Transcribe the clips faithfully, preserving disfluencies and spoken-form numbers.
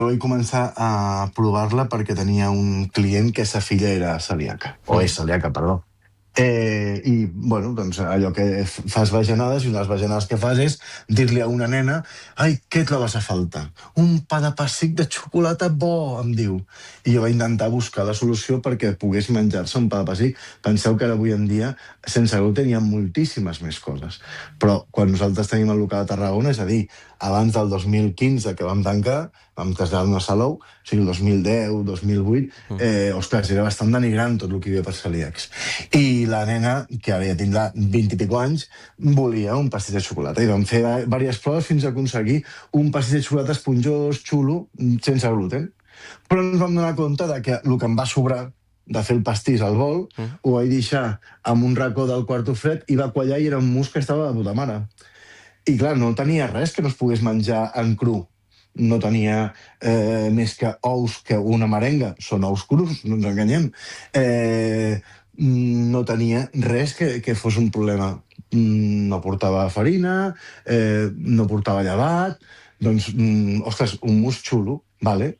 vaig començar a provar-la perquè tenia un client que sa filla era celíaca, o és celíaca, perdó. Eh, I, bueno, doncs allò que fas bajanades, i les bajanades que fas és dir-li a una nena: ai, què et la vas a faltar? Un pa de pessic de xocolata bo, em diu. I jo vaig intentar buscar la solució perquè pogués menjar-se un pa de pessic. Penseu que avui en dia, sense gluten, hi ha moltíssimes més coses. Però quan nosaltres tenim el local a Tarragona, és a dir, abans del dos mil quinze, que vam tancar, vam traslladar-nos a Salou, o sigui, el dos mil deu, dos mil vuit, eh, ostres, era bastant denigrant tot el que hi havia per celíacs. I la nena, que ara ja tindrà vint i pico anys, volia un pastís de xocolata. I vam fer diverses proves fins a aconseguir un pastís de xocolata esponjós, xulo, sense gluten. Però ens vam donar compte de que el que em va sobrar de fer el pastís al bol, mm. ho vaig deixar en un racó del quarto fred i va quallar i era un mus que estava de puta mare. I clar, no tenia res que no es pogués menjar en cru. No tenia eh, més que ous que una merenga. Són ous crus, no ens enganyem. Eh, no tenia res que, que fos un problema. No portava farina, eh, no portava llevat. Doncs, mm, ostres, un mus xulo, vale?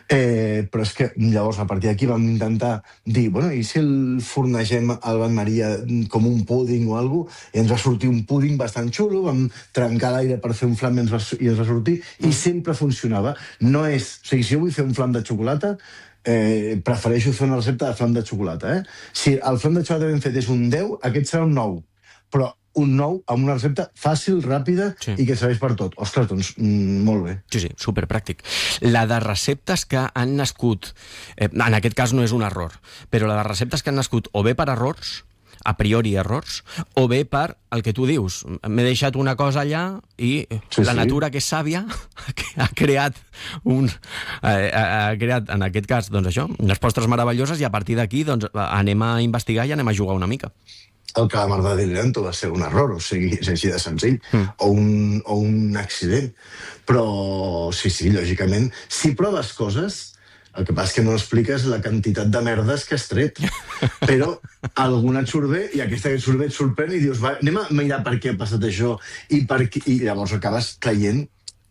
Eh, però és que llavors a partir d'aquí vam intentar dir, bueno, i si el fornegem al Bain Maria com un púding o alguna cosa, i ens va sortir un púding bastant xulo, vam trencar l'aire per fer un flam i ens va, i ens va sortir, i sempre funcionava. No és, o sigui, si jo vull fer un flam de xocolata, eh, prefereixo fer una recepta de flam de xocolata, eh? Si el flam de xocolata ben fet és un deu, aquest serà un nou, però un nou amb una recepta fàcil, ràpida, sí. I que serveix per tot. Ostres, doncs, mm, molt bé. Sí, sí, superpràctic. La de receptes que han nascut, eh, en aquest cas no és un error, però la de receptes que han nascut o bé per errors, a priori errors, o bé per el que tu dius. M'he deixat una cosa allà i sí, la natura, sí. Que és sàvia, ha creat un... Eh, ha creat, en aquest cas, doncs això, unes postres meravelloses, i a partir d'aquí doncs, anem a investigar i anem a jugar una mica. El calamar de Dilanto va ser un error, o sigui, és així de senzill, mm. o, un, o un accident. Però, sí, sí, lògicament, si proves coses, el que passa és que no expliques la quantitat de merdes que has tret. Però alguna et surt bé, i aquesta que et surt bé et sorprèn, i dius, va, anem a mirar per què ha passat això, i, per què... i llavors acabes traient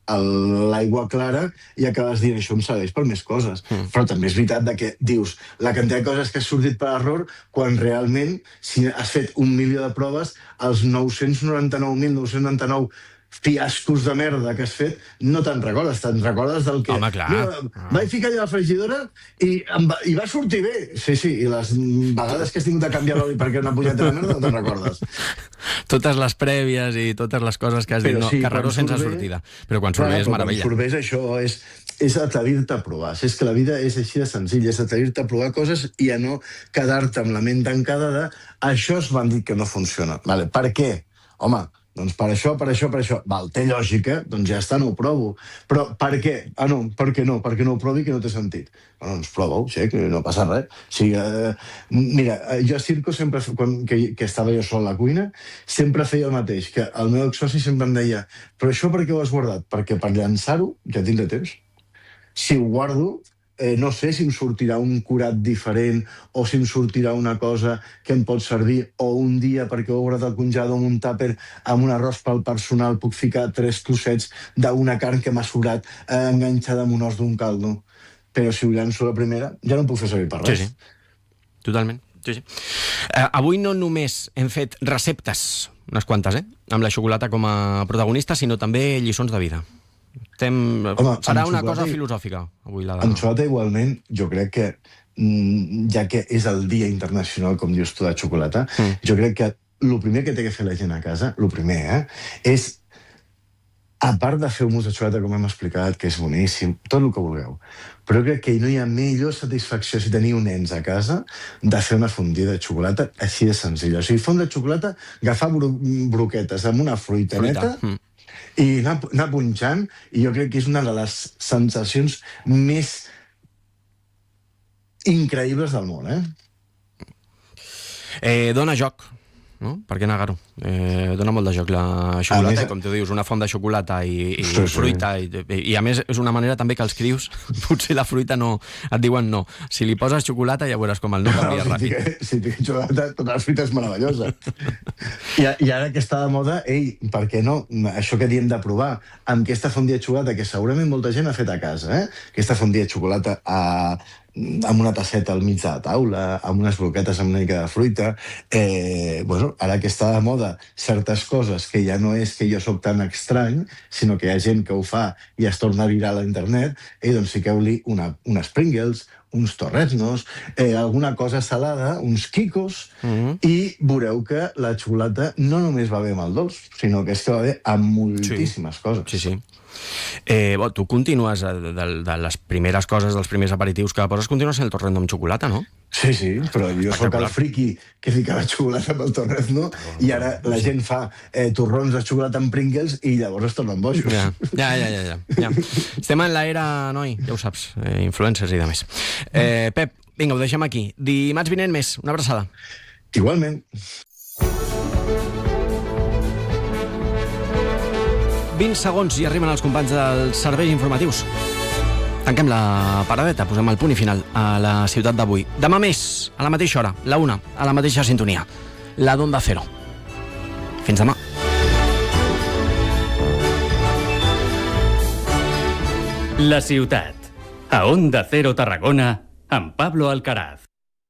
l'aigua clara i acabes dient, això em serveix per més coses. Mm. Però també és veritat de que dius la quantitat de coses que has sortit per error, quan realment, si has fet un milió de proves, els nou-cents noranta-nou mil nou-cents noranta-nou fiascos de merda que has fet, no te'n recordes, te'n recordes del que... Home, clar. No, vaig ficar allà a la fregidora i, em va, i va sortir bé. Sí, sí, i les vegades que has tingut de canviar l'oli perquè una punyeta de merda no te'n recordes. Totes les prèvies i totes les coses que has dit, no, sí, carreró sense bé, sortida. Però quan surt bé és meravella. Quan surt bé és això, és, és atrevir-te a provar. És que la vida és així de senzilla, és atrevir-te a provar coses i a no quedar-te amb la ment tancada de això es van dir que no funciona. Vale, per què? Home, doncs per això, per això, per això. Val, té lògica, doncs ja està, no ho provo. Però per què? Ah, no, per què no? Perquè no ho provi, que no té sentit. Bueno, doncs prova-ho, sí, que no passa res. O sigui, eh, mira, jo a Circo sempre, quan, que, que estava jo sol a la cuina, sempre feia el mateix, que el meu exsoci sempre em deia, però això per què ho has guardat? Perquè per llançar-ho ja tindré temps. Si ho guardo, Eh, no sé si em sortirà un curat diferent o si em sortirà una cosa que em pot servir, o un dia perquè ho he guardat al congelador amb un tàper amb un arròs pel personal puc ficar tres trossets d'una carn que m'ha sobrat eh, enganxada amb un os d'un caldo. Però si ho llanço la primera ja no em puc fer servir per res. Sí, sí. Totalment. Sí, sí. Uh, avui no només hem fet receptes, unes quantes, eh? amb la xocolata com a protagonista, sinó també lliçons de vida. Estem... Home, serà una cosa filosòfica avui la de... En xocolata igualment, jo crec que ja que és el Dia Internacional, com dius tu, de xocolata, mm. jo crec que el primer que té que fer la gent a casa, el primer, eh, és, a part de fer un mousse de xocolata, com hem explicat, que és boníssim, tot el que vulgueu, però crec que no hi ha millor satisfacció si teniu nens a casa de fer una fondida de xocolata així de senzilla. O sigui, fondre de xocolata, agafar bro broquetes amb una fruita neta, mm. i anar, anar punxant, i jo crec que és una de les sensacions més increïbles del món, eh? Eh, dona joc. no? Per què negar-ho? Eh, dona molt de joc la xocolata, més, com tu dius, una font de xocolata i, i sí, fruita, sí. I, i a més és una manera també que els crius, potser la fruita no, et diuen no. Si li poses xocolata ja veuràs com el no canvia no, ràpid. Si, si tinc xocolata, tota la fruita és meravellosa. I, I ara que està de moda, ei, per què no? Això que diem de provar, amb aquesta fondilla de xocolata, que segurament molta gent ha fet a casa, eh? Aquesta fondilla de xocolata a... amb una tasseta al mig de la taula, amb unes broquetes amb una mica de fruita. Eh, bueno, ara que està de moda certes coses que ja no és que jo sóc tan estrany, sinó que hi ha gent que ho fa i es torna viral a internet, eh, doncs fiqueu-li una, unes Pringles, uns torresnos, eh, alguna cosa salada, uns quicos, mm-hmm. i veureu que la xocolata no només va bé amb el dolç, sinó que és que va bé amb moltíssimes sí. coses. Sí, sí. Eh, bo, tu continues de, de, de les primeres coses, dels primers aperitius que poses, continues el torrendo amb xocolata, no? Sí, sí, però jo sóc el friqui que ficava xocolata amb el torrezno oh, i ara la gent fa eh, torrons de xocolata amb Pringles i llavors es tornen bojos. Ja, ja, ja, ja, ja. ja. Estem en l'era, noi, ja ho saps, eh, influencers i de més. Eh, Pep, vinga, ho deixem aquí. Dimarts vinent més, una abraçada. Igualment. vint segons i arriben els companys dels serveis informatius. Tanquem la paradeta, posem el punt i final a la ciutat d'avui. Demà més, a la mateixa hora, la una, a la mateixa sintonia, la d'Onda Cero. Fins demà. La ciutat, a Onda Cero Tarragona, amb Pablo Alcaraz.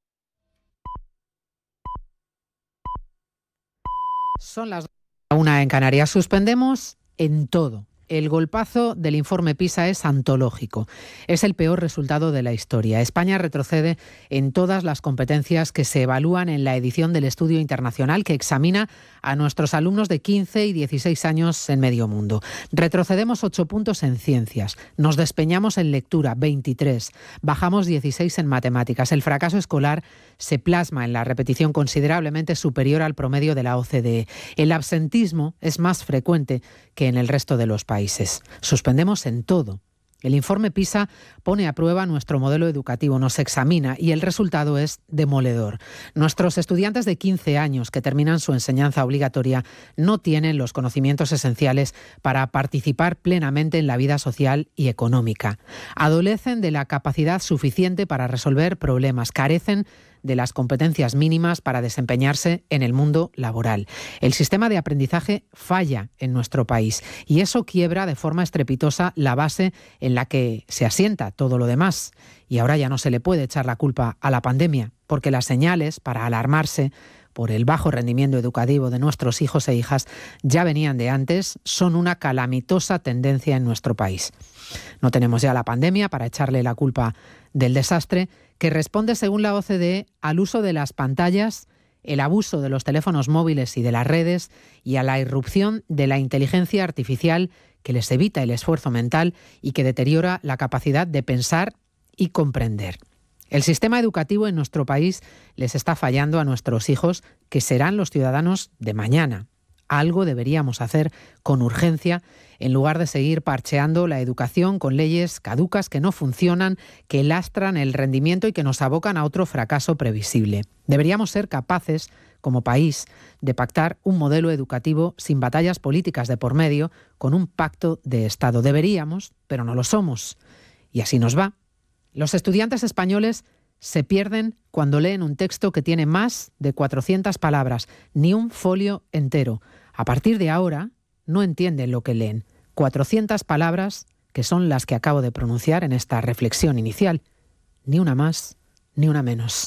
Son las una en Canarias. Suspendemos en todo. El golpazo del informe PISA es antológico. Es el peor resultado de la historia. España retrocede en todas las competencias que se evalúan en la edición del estudio internacional que examina a nuestros alumnos de quince y dieciséis años en medio mundo. Retrocedemos ocho puntos en ciencias. Nos despeñamos en lectura, veintitrés. Bajamos dieciséis en matemáticas. El fracaso escolar se plasma en la repetición considerablemente superior al promedio de la O C D E. El absentismo es más frecuente que en el resto de los países. Suspendemos en todo. El informe PISA pone a prueba nuestro modelo educativo, nos examina y el resultado es demoledor. Nuestros estudiantes de quince años que terminan su enseñanza obligatoria no tienen los conocimientos esenciales para participar plenamente en la vida social y económica. Adolecen de la capacidad suficiente para resolver problemas, carecen de las competencias mínimas para desempeñarse en el mundo laboral. El sistema de aprendizaje falla en nuestro país y eso quiebra de forma estrepitosa la base en la que se asienta todo lo demás. Y ahora ya no se le puede echar la culpa a la pandemia, porque las señales para alarmarse por el bajo rendimiento educativo de nuestros hijos e hijas ya venían de antes, son una calamitosa tendencia en nuestro país. No tenemos ya la pandemia para echarle la culpa del desastre, que responde, según la O C D E, al uso de las pantallas, el abuso de los teléfonos móviles y de las redes y a la irrupción de la inteligencia artificial que les evita el esfuerzo mental y que deteriora la capacidad de pensar y comprender. El sistema educativo en nuestro país les está fallando a nuestros hijos, que serán los ciudadanos de mañana. Algo deberíamos hacer con urgencia en lugar de seguir parcheando la educación con leyes caducas que no funcionan, que lastran el rendimiento y que nos abocan a otro fracaso previsible. Deberíamos ser capaces, como país, de pactar un modelo educativo sin batallas políticas de por medio, con un pacto de Estado. Deberíamos, pero no lo somos. Y así nos va. Los estudiantes españoles se pierden cuando leen un texto que tiene más de cuatrocientas palabras, ni un folio entero. A partir de ahora, no entienden lo que leen. cuatrocientas palabras que son las que acabo de pronunciar en esta reflexión inicial. Ni una más, ni una menos.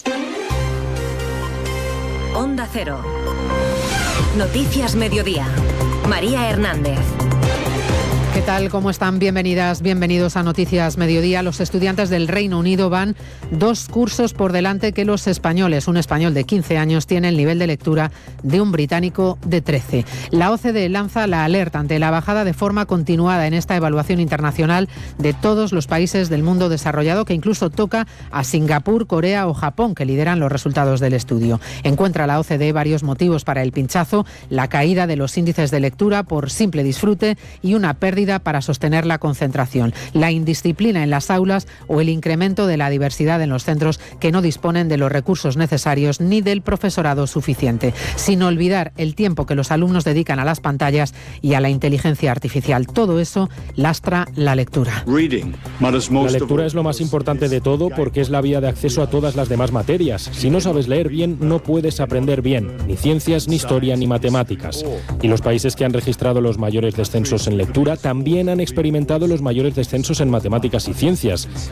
Onda Cero. Noticias Mediodía. María Hernández. ¿Qué tal? ¿Cómo están? Bienvenidas, bienvenidos a Noticias Mediodía. Los estudiantes del Reino Unido van dos cursos por delante que los españoles. Un español de quince años tiene el nivel de lectura de un británico de trece. La O C D E lanza la alerta ante la bajada de forma continuada en esta evaluación internacional de todos los países del mundo desarrollado, que incluso toca a Singapur, Corea o Japón, que lideran los resultados del estudio. Encuentra la O C D E varios motivos para el pinchazo: la caída de los índices de lectura por simple disfrute y una pérdida sólida para sostener la concentración, la indisciplina en las aulas o el incremento de la diversidad en los centros que no disponen de los recursos necesarios ni del profesorado suficiente, sin olvidar el tiempo que los alumnos dedican a las pantallas y a la inteligencia artificial. Todo eso lastra la lectura. La lectura es lo más importante de todo porque es la vía de acceso a todas las demás materias. Si no sabes leer bien, no puedes aprender bien, ni ciencias, ni historia, ni matemáticas. Y los países que han registrado los mayores descensos en lectura también han experimentado los mayores descensos en matemáticas y ciencias.